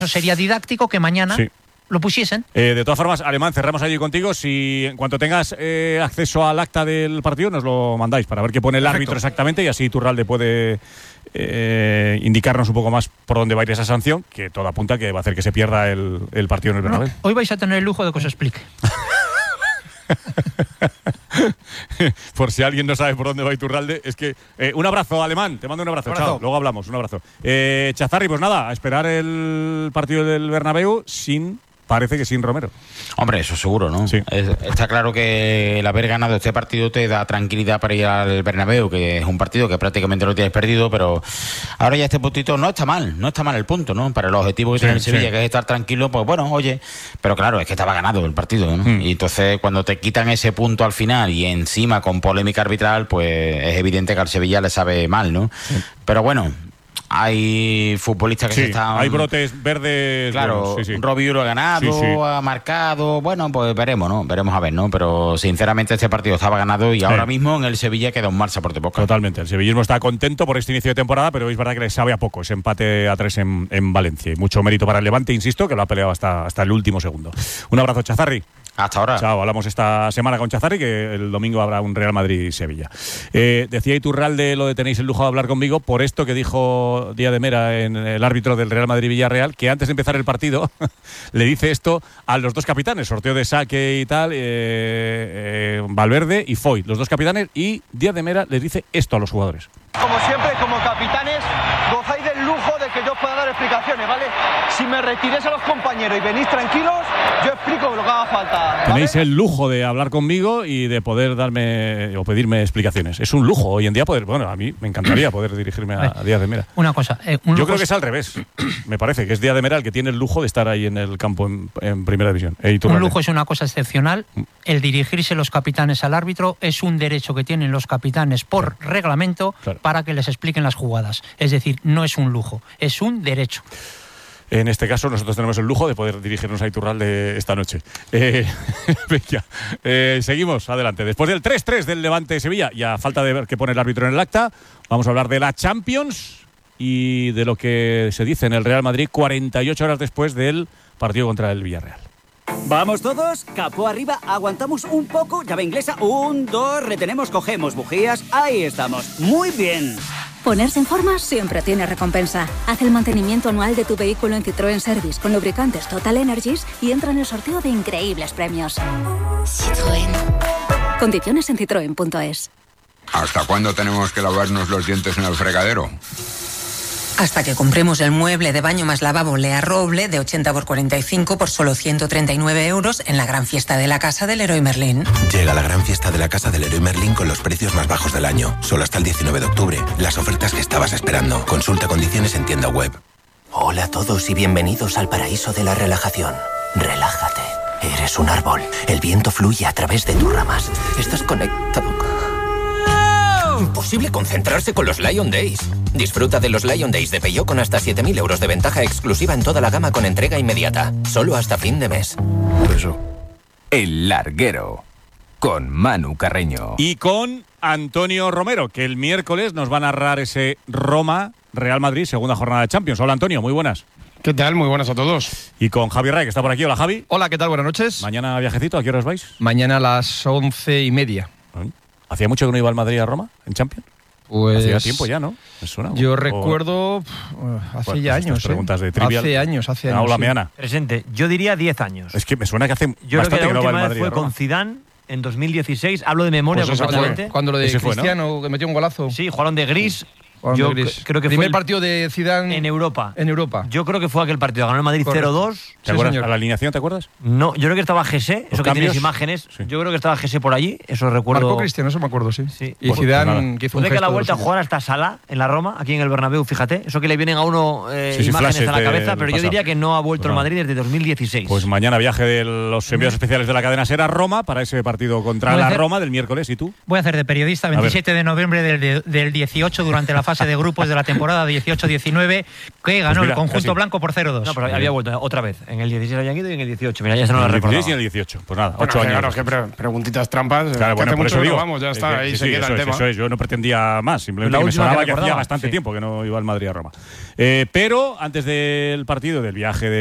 sería didáctico que mañana lo pusiesen. De todas formas, Alemán, cerramos allí contigo. Si en cuanto tengas acceso al acta del partido, nos lo mandáis para ver qué pone el árbitro exactamente, y así Iturralde puede indicarnos un poco más por dónde va a ir esa sanción, que todo apunta que va a hacer que se pierda el partido en el Bernabéu. Hoy vais a tener el lujo de que os explique. Por si alguien no sabe por dónde va Iturralde, es que un abrazo, Alemán, te mando un abrazo. Chao, luego hablamos, un abrazo. Chazarri, pues nada, a esperar el partido del Bernabéu parece que sin Romero. Hombre, eso seguro, ¿no? Sí. Está claro que el haber ganado este partido te da tranquilidad para ir al Bernabéu, que es un partido que prácticamente lo tienes perdido, pero ahora ya este puntito no está mal el punto, ¿no? Para el objetivo que tiene el Sevilla, que es estar tranquilo, pues bueno, oye, pero claro, es que estaba ganado el partido, ¿no? Y entonces cuando te quitan ese punto al final y encima con polémica arbitral, pues es evidente que al Sevilla le sabe mal, ¿no? Pero bueno, hay futbolistas que se están... hay brotes verdes. Claro, Robiuro ha ganado, ha marcado. Bueno, pues veremos, ¿no? Veremos a ver, ¿no? Pero sinceramente este partido estaba ganado y ahora mismo en el Sevilla queda un mal sabor de boca. Totalmente. El sevillismo está contento por este inicio de temporada, pero es verdad que le sabe a poco ese empate a 3 en Valencia. Y mucho mérito para el Levante, insisto, que lo ha peleado hasta el último segundo. Un abrazo, Chazarri. Hasta ahora. Chao, hablamos esta semana con Chazarri, que el domingo habrá un Real Madrid-Sevilla. Decía Iturralde lo de tenéis el lujo de hablar conmigo por esto que dijo Díaz de Mera, en el árbitro del Real Madrid-Villarreal, que antes de empezar el partido le dice esto a los dos capitanes, sorteo de saque y tal, Valverde y Foyt, los dos capitanes, y Díaz de Mera les dice esto a los jugadores. Como siempre, como capitanes, gozáis del lujo de que yo os pueda dar explicaciones, ¿vale? Si me retiréis a los compañeros y venís tranquilos, yo explico lo que haga falta, ¿vale? Tenéis el lujo de hablar conmigo y de poder darme o pedirme explicaciones. Es un lujo hoy en día poder, bueno, a mí me encantaría poder dirigirme a Díaz de Mera. Una cosa, yo creo que es al revés. Me parece que es Díaz de Mera el que tiene el lujo de estar ahí en el campo en Primera División. Un lujo es una cosa excepcional. El dirigirse los capitanes al árbitro es un derecho que tienen los capitanes por reglamento para que les expliquen las jugadas. Es decir, no es un lujo, es un derecho. En este caso, nosotros tenemos el lujo de poder dirigirnos a Iturralde esta noche. Venga, seguimos adelante. Después del 3-3 del Levante-Sevilla, y a falta de ver qué pone el árbitro en el acta, vamos a hablar de la Champions y de lo que se dice en el Real Madrid 48 horas después del partido contra el Villarreal. ¿Vamos todos? Capó arriba, aguantamos un poco, llave inglesa, 1, 2, retenemos, cogemos bujías, ahí estamos. Muy bien. Ponerse en forma siempre tiene recompensa. Haz el mantenimiento anual de tu vehículo en Citroën Service con lubricantes Total Energies y entra en el sorteo de increíbles premios. Citroën. Condiciones en citroen.es. ¿Hasta cuándo tenemos que lavarnos los dientes en el fregadero? Hasta que compremos el mueble de baño más lavabo Lea Roble de 80 por 45 por solo 139 € en la gran fiesta de la casa del Leroy Merlin. Llega la gran fiesta de la casa del Leroy Merlin con los precios más bajos del año. Solo hasta el 19 de octubre. Las ofertas que estabas esperando. Consulta condiciones en tienda web. Hola a todos y bienvenidos al paraíso de la relajación. Relájate. Eres un árbol. El viento fluye a través de tus ramas. Estás conectado. Imposible concentrarse con los Lion Days. Disfruta de los Lion Days de Peugeot con hasta 7.000 € de ventaja exclusiva en toda la gama con entrega inmediata. Solo hasta fin de mes. Eso. El Larguero. Con Manu Carreño. Y con Antonio Romero, que el miércoles nos va a narrar ese Roma-Real Madrid, segunda jornada de Champions. Hola, Antonio, muy buenas. ¿Qué tal? Muy buenas a todos. Y con Javi Ray, que está por aquí. Hola, Javi. Hola, ¿qué tal? Buenas noches. Mañana viajecito, ¿a qué horas vais? Mañana a las 11:30. ¿Hacía mucho que no iba el Madrid a Roma, en Champions? Pues hacía tiempo ya, ¿no? Me suena. Yo recuerdo hace ya años. Preguntas de trivial. Hace años. Hola, Meana. Presente. Yo diría 10 años. Es que me suena que hace Yo bastante creo que la que no va el última Madrid vez a fue Roma. con Zidane en 2016. Hablo de memoria pues completamente. Cuando lo de Cristiano, fue, ¿no? Que metió un golazo. Sí, jugaron de gris. Yo creo que primer fue partido de Zidane en Europa. En Europa. Yo creo que fue aquel partido. Ganó el Madrid 0-2. ¿Te acuerdas? ¿A la alineación te acuerdas? No, yo creo que estaba Jesse. Eso que tienes imágenes. Sí. Yo creo que estaba Jesse por allí. Eso recuerdo. Marcó Cristiano, eso me acuerdo, sí. Y pues Zidane que hizo un puede gesto que la vuelta a jugar hasta Salah en la Roma, aquí en el Bernabéu, fíjate. Eso que le vienen a uno imágenes a la cabeza, pero yo diría que no ha vuelto el Madrid desde 2016. Pues mañana viaje de los enviados especiales de la cadena SER a Roma para ese partido contra la Roma del miércoles. ¿Y tú? Voy a hacer de periodista 27 de noviembre del 18 durante la fase fase de grupos de la temporada 18-19 que ganó el conjunto blanco por 0-2. No, pero había vuelto otra vez. En el 16 habían ido y en el 18. Mira, ya se no lo recordaba. En el 16 y en el 18. Pues nada, 8 bueno, años. Claro, que preguntitas trampas. Claro, bueno, por eso digo. Vamos, ya está, ahí se queda el tema. Eso es, yo no pretendía más. Simplemente que me sonaba que hacía bastante tiempo que no iba al Madrid a Roma. Pero antes del partido, del viaje de